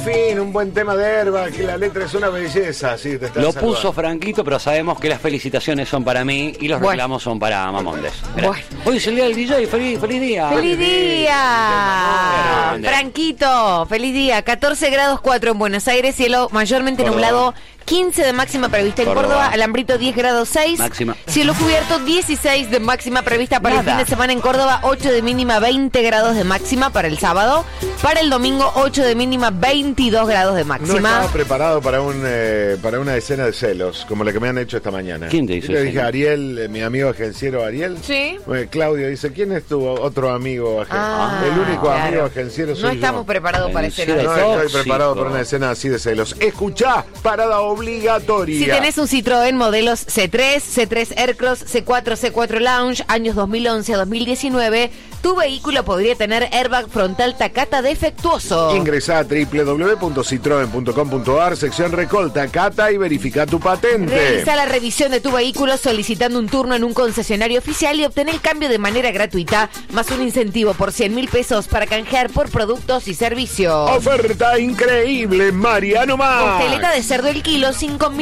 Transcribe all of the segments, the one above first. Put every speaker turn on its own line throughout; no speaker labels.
Fin, un buen tema de Airbag, que la letra es una belleza. Sí, te
Lo puso Franquito, pero sabemos que las felicitaciones son para mí y los reclamos son para Mamondes.
Bueno.
Hoy es el día del DJ, feliz día.
¡Feliz día!
Mamondes.
Franquito, feliz día. 14 grados 4 en Buenos Aires, cielo mayormente
Córdoba.
nublado. 15 de máxima prevista en Córdoba, Alambrito 10 grados 6.
Máxima.
Cielo cubierto 16 de máxima prevista para el fin de semana en Córdoba, 8 de mínima, 20 grados de máxima para el sábado. Para el domingo 8 de mínima, 22 grados de
No
máxima.
estaba preparado para una escena de celos, como la que me han hecho esta mañana.
¿Quién te hizo
Le
eso?
dije a Ariel, mi amigo agenciero Ariel.
Sí.
Claudio dice, ¿quién es tu otro amigo agenciero?
Ah,
el único
claro.
amigo agenciero soy
No
yo.
estamos preparados para
¿En
escenas
serio?
de
No
celos.
estoy preparado para una escena así de celos. Escuchá, parada obligatoria.
Si tenés un Citroën modelos C3, C3 Aircross, C4, C4 Lounge, años 2011 a 2019, tu vehículo podría tener airbag frontal Takata defectuoso.
Ingresá a www.citroen.com.ar, sección Recol Takata y verifica tu patente.
Realiza la revisión de tu vehículo solicitando un turno en un concesionario oficial y obtener el cambio de manera gratuita, más un incentivo por 100.000 pesos para canjear por productos y servicios.
Oferta increíble, Mariano Más.
Costeleta de cerdo el kilo,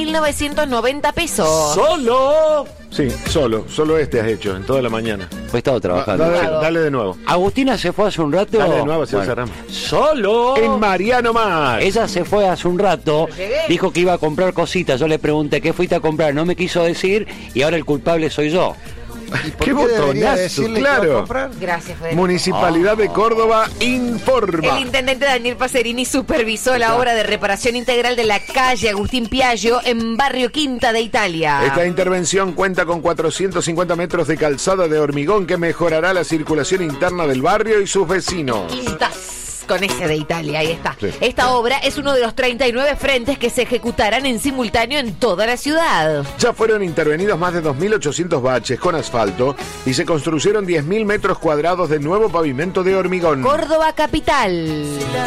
5.990 pesos.
¿Solo? Sí, solo este has hecho en toda la mañana.
He estado trabajando.
Dale de nuevo.
Agustina se fue hace un rato.
Dale de nuevo, así cerramos.
Solo.
En Mariano Más.
Ella se fue hace un rato, dijo que iba a comprar cositas. Yo le pregunté qué fuiste a comprar, no me quiso decir y ahora el culpable soy yo.
¡Qué botonazo! Claro.
Gracias, Federico.
Municipalidad de Córdoba informa.
El intendente Daniel Pacerini supervisó la obra de reparación integral de la calle Agustín Piaggio en Barrio Quinta de Italia.
Esta intervención cuenta con 450 metros de calzada de hormigón que mejorará la circulación interna del barrio y sus vecinos.
Quintas con ese de Italia, ahí está.
Sí.
Esta obra es uno de los 39 frentes que se ejecutarán en simultáneo en toda la ciudad.
Ya fueron intervenidos más de 2.800 baches con asfalto y se construyeron 10.000 metros cuadrados de nuevo pavimento de hormigón.
Córdoba capital.